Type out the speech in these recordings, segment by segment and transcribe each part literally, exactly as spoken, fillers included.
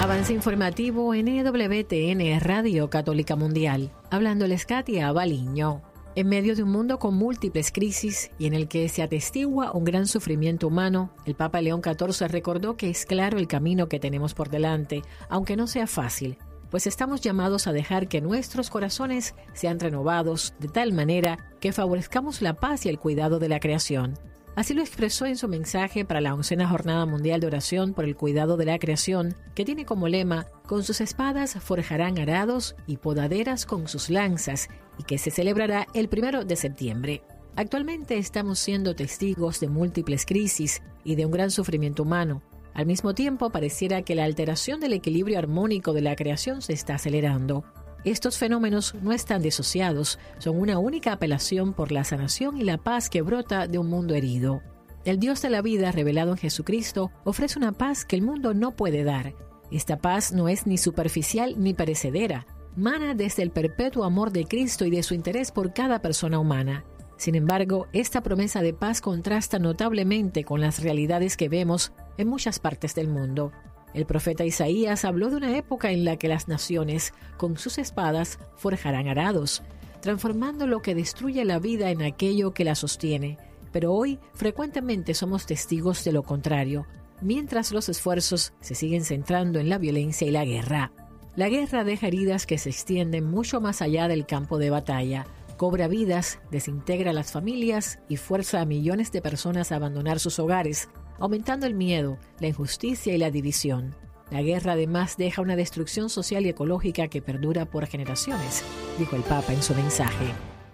Avance informativo en E W T N Radio Católica Mundial. Hablándoles Katia Baliño. En medio de un mundo con múltiples crisis y en el que se atestigua un gran sufrimiento humano, el Papa León catorce recordó que es claro el camino que tenemos por delante, aunque no sea fácil, pues estamos llamados a dejar que nuestros corazones sean renovados de tal manera que favorezcamos la paz y el cuidado de la creación. Así lo expresó en su mensaje para la oncena Jornada Mundial de Oración por el Cuidado de la Creación, que tiene como lema: con sus espadas forjarán arados y podaderas con sus lanzas, y que se celebrará el primero de septiembre. Actualmente estamos siendo testigos de múltiples crisis y de un gran sufrimiento humano. Al mismo tiempo, pareciera que la alteración del equilibrio armónico de la creación se está acelerando. Estos fenómenos no están disociados, son una única apelación por la sanación y la paz que brota de un mundo herido. El Dios de la vida, revelado en Jesucristo, ofrece una paz que el mundo no puede dar. Esta paz no es ni superficial ni perecedera, mana desde el perpetuo amor de Cristo y de su interés por cada persona humana. Sin embargo, esta promesa de paz contrasta notablemente con las realidades que vemos en muchas partes del mundo. El profeta Isaías habló de una época en la que las naciones, con sus espadas, forjarán arados, transformando lo que destruye la vida en aquello que la sostiene. Pero hoy, frecuentemente somos testigos de lo contrario, mientras los esfuerzos se siguen centrando en la violencia y la guerra. La guerra deja heridas que se extienden mucho más allá del campo de batalla, cobra vidas, desintegra las familias y fuerza a millones de personas a abandonar sus hogares, aumentando el miedo, la injusticia y la división. La guerra además deja una destrucción social y ecológica que perdura por generaciones, dijo el Papa en su mensaje.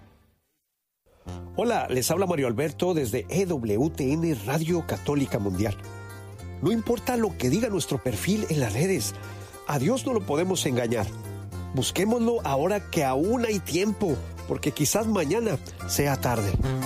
Hola, les habla Mario Alberto desde E W T N Radio Católica Mundial. No importa lo que diga nuestro perfil en las redes, a Dios no lo podemos engañar. Busquémoslo ahora que aún hay tiempo, porque quizás mañana sea tarde.